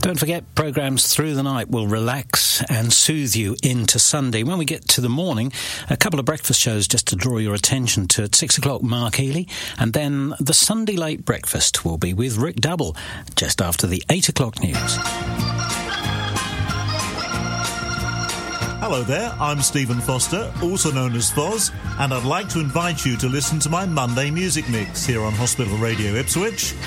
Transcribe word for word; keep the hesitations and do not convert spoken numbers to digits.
Don't forget, programmes through the night will relax and soothe you into Sunday. When we get to the morning, a couple of breakfast shows just to draw your attention to. At six o'clock, Mark Healy, and then the Sunday Late Breakfast will be with Rick Double just after the eight o'clock news. Hello there, I'm Stephen Foster, also known as Foz, and I'd like to invite you to listen to my Monday music mix here on Hospital Radio Ipswich